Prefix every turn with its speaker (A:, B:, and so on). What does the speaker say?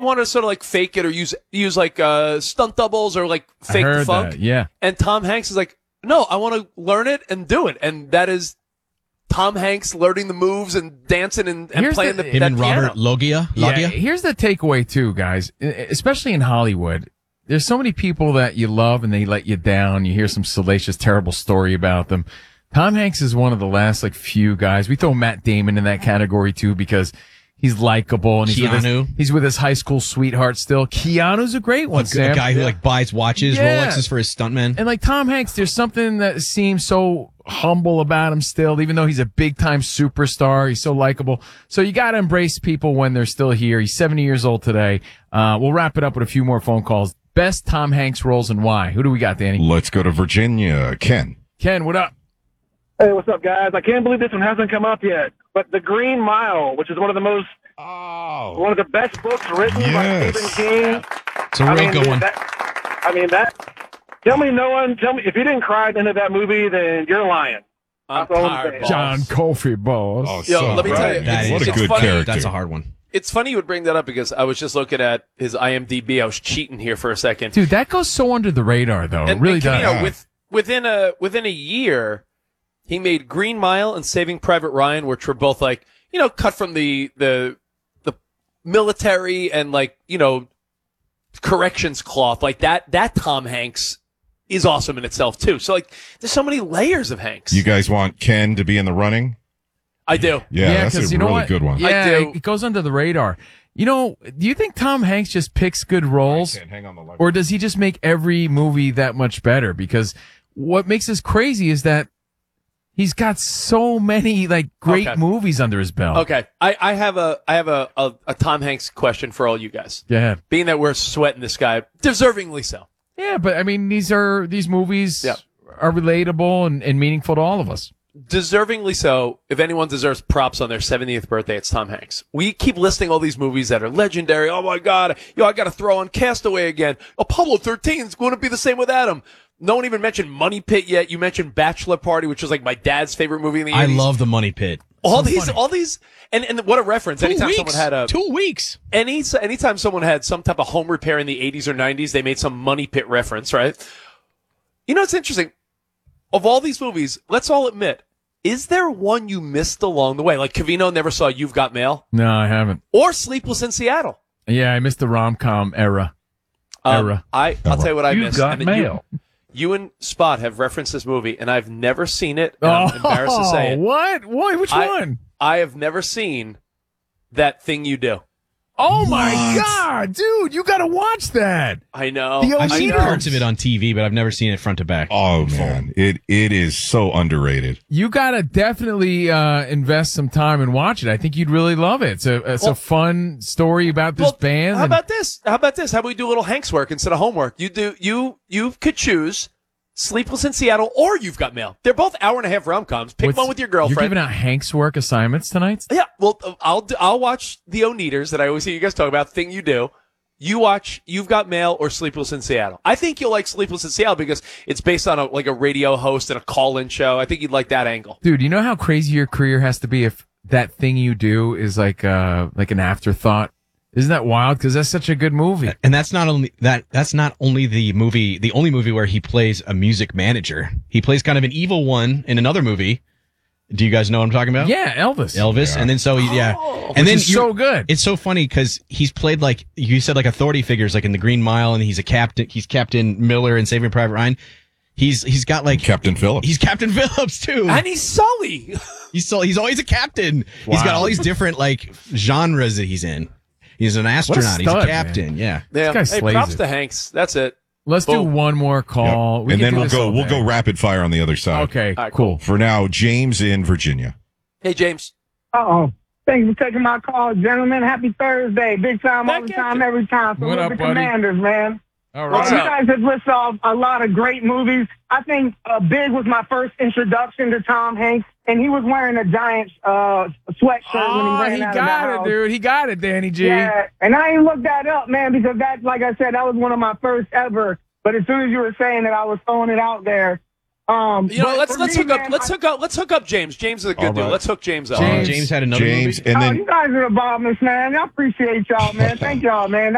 A: want to sort of like fake it or use like stunt doubles or like fake the funk.
B: That, yeah.
A: And Tom Hanks is like, no, I want to learn it and do it. And that is Tom Hanks learning the moves and dancing and playing the
C: him and Robert Loggia.
B: Yeah, here's the takeaway too, guys. Especially in Hollywood, there's so many people that you love and they let you down. You hear some salacious, terrible story about them. Tom Hanks is one of the last few guys. We throw Matt Damon in that category too because he's likable and he's with his high school sweetheart still. Keanu's a great one, Sam.
C: A guy who buys watches, Rolexes for his stuntmen.
B: And Tom Hanks, there's something that seems so humble about him still, even though he's a big time superstar. He's so likable. So you got to embrace people when they're still here. He's 70 years old today. We'll wrap it up with a few more phone calls. Best Tom Hanks roles and why? Who do we got, Danny?
D: Let's go to Virginia. Ken,
B: what up?
E: Hey, what's up, guys? I can't believe this one hasn't come up yet. But The Green Mile, which is one of the best books written by Stephen King.
C: It's a real good one.
E: Tell me if you didn't cry into that movie, then you're lying.
A: I'm tired,
B: John Coffey, boss.
A: Let me tell you,
D: what a good character.
C: That's a hard one.
A: It's funny you would bring that up because I was just looking at his IMDb. I was cheating here for a second.
B: Dude, that goes so under the radar, though. It really does.
A: Within a year, he made Green Mile and Saving Private Ryan, which were both cut from the military and corrections cloth. That Tom Hanks is awesome in itself too. So there's so many layers of Hanks.
D: You guys want Ken to be in the running?
A: I do.
D: Yeah, that's a really good one.
B: Yeah,
A: I do.
B: It goes under the radar. Do you think Tom Hanks just picks good roles?
D: Hang on the line.
B: Or does he just make every movie that much better? Because what makes this crazy is that he's got so many great movies under his belt.
A: Okay. I have a Tom Hanks question for all you guys.
B: Yeah.
A: Being that we're sweating this guy, deservingly so.
B: Yeah, but I mean these movies are relatable and meaningful to all of us.
A: Deservingly so. If anyone deserves props on their 70th birthday, it's Tom Hanks. We keep listing all these movies that are legendary. Oh my God. I got to throw on Castaway again. Apollo 13 is going to be the same with Adam. No one even mentioned Money Pit yet. You mentioned Bachelor Party, which was my dad's favorite movie in the 80s.
C: I love the Money Pit.
A: All these, and what a reference. Anytime someone had
C: 2 weeks.
A: Anytime someone had some type of home repair in the 80s or 90s, they made some Money Pit reference, right? It's interesting. Of all these movies, let's all admit, is there one you missed along the way? Like Covino never saw You've Got Mail?
B: No, I haven't.
A: Or Sleepless in Seattle?
B: Yeah, I missed the rom-com era.
A: I'll tell you what I missed.
B: You've Got Mail.
A: You and Spot have referenced this movie, and I've never seen it. And I'm embarrassed to say it.
B: What? Which one?
A: I have never seen That Thing You Do.
B: Oh, my God, dude, you got to watch that.
A: I know.
C: I've seen parts of it on TV, but I've never seen it front to back.
D: Oh, man. It is so underrated.
B: You got to definitely invest some time and watch it. I think you'd really love it. It's a fun story about this band.
A: How about this? How about we do a little Hanks work instead of homework? You could choose Sleepless in Seattle or You've Got Mail. They're both hour-and-a-half rom-coms. Pick one with your girlfriend.
B: You're giving out Hanks work assignments tonight?
A: Yeah. Well, I'll watch the Oneaters that I always hear you guys talk about, Thing You Do. You watch You've Got Mail or Sleepless in Seattle. I think you'll like Sleepless in Seattle because it's based on a radio host and a call-in show. I think you'd like that angle.
B: Dude, you know how crazy your career has to be if That Thing You Do is like an afterthought? Isn't that wild? Because that's such a good movie.
C: And that's not only the only movie where he plays a music manager. He plays kind of an evil one in another movie. Do you guys know what I'm talking about?
B: Yeah, Elvis.
C: Yeah. And then
B: so good.
C: It's so funny because he's played you said authority figures in The Green Mile, and he's Captain Miller in Saving Private Ryan. He's got
D: Captain Phillips.
C: He's Captain Phillips too.
A: And he's Sully.
C: He's always a captain. Wow. He's got all these different genres that he's in. He's an astronaut. He's a captain. Man.
A: Yeah. Hey, props to Hanks. That's it.
B: Let's do one more call.
D: Yep. And then we'll go rapid fire on the other side.
B: Okay,
A: right,
B: cool.
D: For now, James in Virginia.
A: Hey, James.
E: Thanks for taking my call, gentlemen. Happy Thursday. Big time, all the time, every time. So
B: what up,
E: the
B: buddy?
E: Commanders, man.
B: All right.
E: You guys have listed off a lot of great movies. I think Big was my first introduction to Tom Hanks, and he was wearing a Giants sweatshirt when he ran out of the house.
B: Dude. He got it, Danny G.
E: Yeah, and I ain't looked that up, man, because that, like I said, that was one of my first ever. But as soon as you were saying it, I was throwing it out there.
A: Let's hook up James. James is a good dude. Let's hook James up.
C: James had another movie.
D: And then
E: you guys are the bombers, man. I appreciate y'all, man. Thank y'all, man.